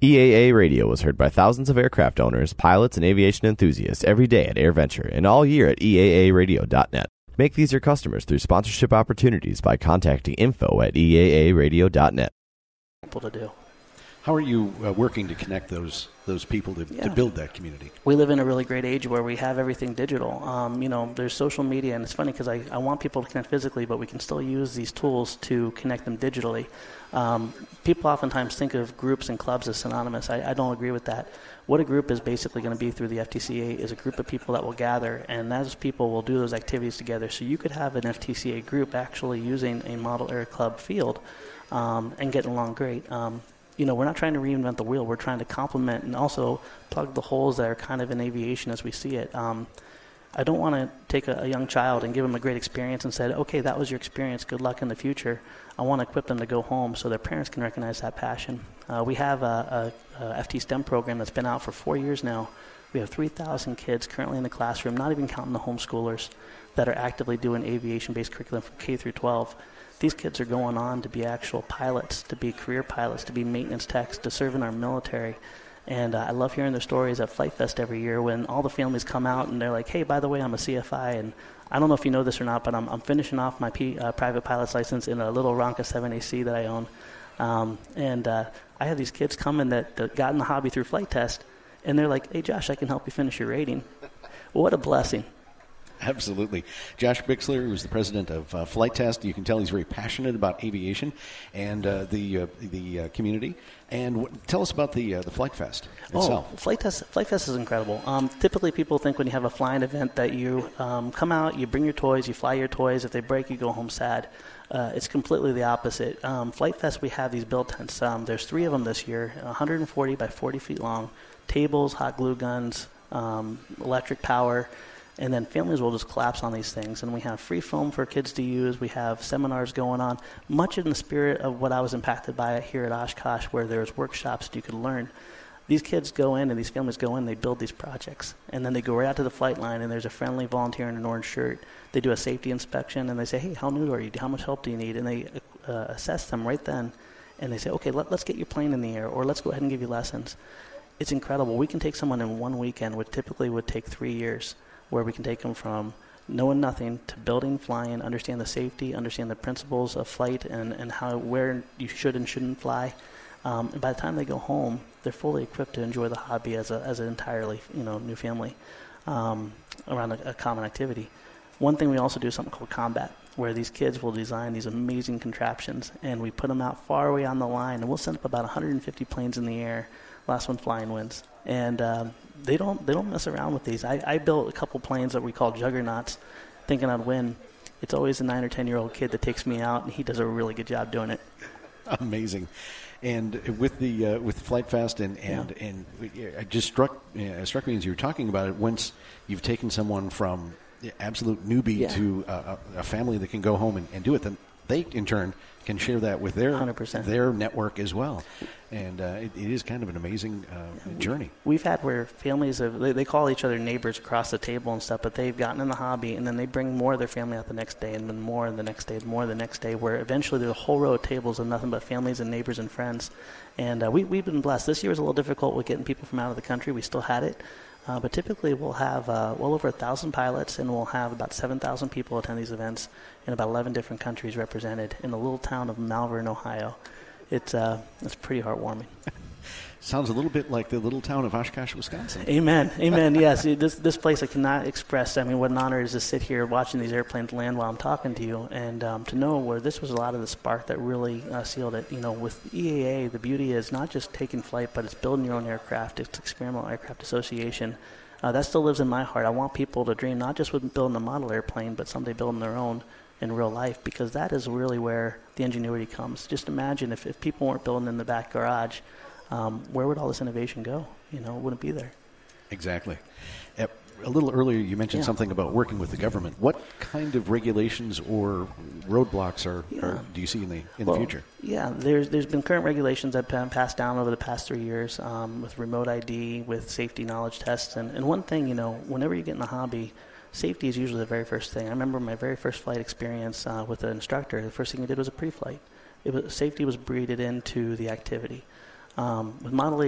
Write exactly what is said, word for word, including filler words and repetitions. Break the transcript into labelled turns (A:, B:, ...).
A: E A A Radio is heard by thousands of aircraft owners, pilots, and aviation enthusiasts every day at AirVenture and all year at E A A radio dot net. Make these your customers through sponsorship opportunities by contacting info at E A A radio dot net.
B: To do.
C: How are you uh, working to connect those those people to,
B: yeah.
C: to build that community?
B: We live in a really great age where we have everything digital. Um, you know, there's social media, and it's funny because I, I want people to connect physically, but we can still use these tools to connect them digitally. Um, people oftentimes think of groups and clubs as synonymous. I, I don't agree with that. What a group is basically going to be through the F T C A is a group of people that will gather, and those people will do those activities together. So you could have an F T C A group actually using a model air club field um, and getting along great. Um, You know, we're not trying to reinvent the wheel. We're trying to complement and also plug the holes that are kind of in aviation as we see it. Um, I don't want to take a, a young child and give them a great experience and say, okay, that was your experience. Good luck in the future. I want to equip them to go home so their parents can recognize that passion. Uh, we have a, a, a F T STEM program that's been out for four years now. We have three thousand kids currently in the classroom, not even counting the homeschoolers, that are actively doing aviation-based curriculum from K through twelve. These kids are going on to be actual pilots, to be career pilots, to be maintenance techs, to serve in our military. And uh, I love hearing their stories at Flight Fest every year when all the families come out and they're like, hey, by the way, I'm a C F I, and I don't know if you know this or not, but I'm, I'm finishing off my P, uh, private pilot's license in a little Ronca seven A C that I own. Um, and uh, I have these kids coming that, that got in the hobby through flight test, and they're like, hey, Josh, I can help you finish your rating. What a blessing.
C: Absolutely. Josh Bixler, who's the president of uh, Flight Test. You can tell he's very passionate about aviation and uh, the uh, the uh, community. And w- tell us about the uh, the Flight Fest itself.
B: Oh, Flight Test, Flight Fest is incredible. Um, typically, people think when you have a flying event that you um, come out, you bring your toys, you fly your toys. If they break, you go home sad. Uh, it's completely the opposite. Um, Flight Fest, we have these build tents. Um, there's three of them this year, one hundred forty by forty feet long, tables, hot glue guns, um, electric power. And then families will just collapse on these things. And we have free foam for kids to use. We have seminars going on, much in the spirit of what I was impacted by here at Oshkosh, where there's workshops that you could learn. These kids go in and these families go in, they build these projects. And then they go right out to the flight line, and there's a friendly volunteer in an orange shirt. They do a safety inspection, and they say, hey, how new are you? How much help do you need? And they uh, assess them right then. And they say, okay, let, let's get your plane in the air, or let's go ahead and give you lessons. It's incredible. We can take someone in one weekend, which typically would take three years, where we can take them from knowing nothing to building, flying, understand the safety, understand the principles of flight and, and how where you should and shouldn't fly. Um, and by the time they go home, they're fully equipped to enjoy the hobby as a as an entirely you know new family um, around a, a common activity. One thing we also do is something called combat, where these kids will design these amazing contraptions, and we put them out far away on the line, and we'll send up about one hundred fifty planes in the air. Last one flying wins. And um, they don't they don't mess around with these. I, I built a couple planes that we call juggernauts, thinking I'd win. It's always a nine or ten year old kid that takes me out, and he does a really good job doing it.
C: Amazing. And with the uh, with Flight Fest and and, yeah. and it just struck uh, struck me as you were talking about it. Once you've taken someone from absolute newbie
B: yeah.
C: to a, a family that can go home and, and do it, then they in turn can share that with their one hundred percent their network as well. And uh, it, it is kind of an amazing uh, journey.
B: We've had where families, have, they, they call each other neighbors across the table and stuff, but they've gotten in the hobby, and then they bring more of their family out the next day, and then more the next day, and more the next day, where eventually there's a whole row of tables of nothing but families and neighbors and friends. And uh, we, we've been blessed. This year was a little difficult with getting people from out of the country. We still had it. Uh, but typically we'll have uh, well over one thousand pilots, and we'll have about seven thousand people attend these events in about eleven different countries represented in the little town of Malvern, Ohio. It's, uh, it's pretty heartwarming.
C: Sounds a little bit like the little town of Oshkosh, Wisconsin.
B: Amen. Amen. Yes, this this place I cannot express. I mean, what an honor it is to sit here watching these airplanes land while I'm talking to you, and um, to know where this was a lot of the spark that really uh, sealed it. You know, with E A A, the beauty is not just taking flight, but it's building your own aircraft. It's Experimental Aircraft Association. Uh, that still lives in my heart. I want people to dream not just with building a model airplane, but someday building their own in real life, because that is really where the ingenuity comes. Just imagine if, if people weren't building in the back garage, Um, where would all this innovation go? You know, it wouldn't be there.
C: Exactly. Uh, a little earlier, you mentioned
B: yeah.
C: something about working with the government. What kind of regulations or roadblocks are,
B: yeah.
C: are do you see in the in
B: well,
C: the future?
B: Yeah, there's there's been current regulations that have been passed down over the past three years um, with remote I D, with safety knowledge tests, and, and one thing, you know, whenever you get in the hobby, safety is usually the very first thing. I remember my very first flight experience uh, with an instructor. The first thing he did was a pre-flight. It was, safety was breeded into the activity. Um, with Model A